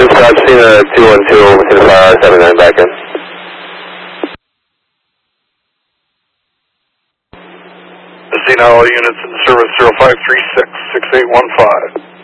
Dispatch, Cena 212, within 5 hours, 79 back in. Cena, all units in service 0536-6815.